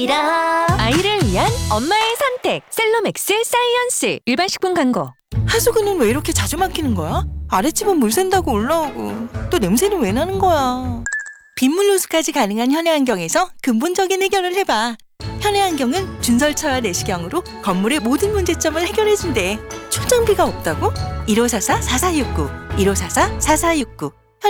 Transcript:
아이를 위한 엄마의 선택 셀로맥스 사이언스. 일반 식품 광고. 하수구는 왜 이렇게 자주 막히는 거야? 아랫집은 물 샌다고 올라오고 또 냄새는 왜 나는 거야? 빗물 누수까지 가능한 현해안경에서 근본적인 해결을 해봐. 현해안경은 준설차와 내시경으로 건물의 모든 문제점을 해결해준대. 출장비가 없다고? 1544-4469 1544-4469